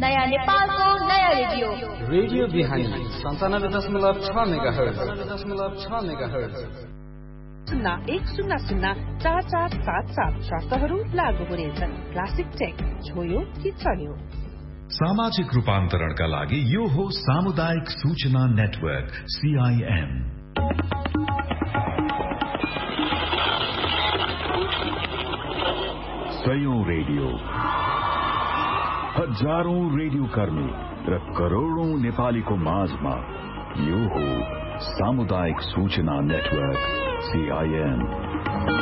नयाँ नेपालको नयाँ रेडियो रेडियो बिहानी 97.6 मेगाहर्ज 01004477 शर्तहरू लागू हुनेछन्। क्लासिक टेक छोयो कि चल्यो। सामाजिक रूपान्तरणका लागि यो हो सामुदायिक सूचना नेटवर्क CIN। सयौं रेडियो, हजारौं रेडियो कर्मी र करोडौं नेपालीको माझमा यो हो सामुदायिक सूचना नेटवर्क CIN।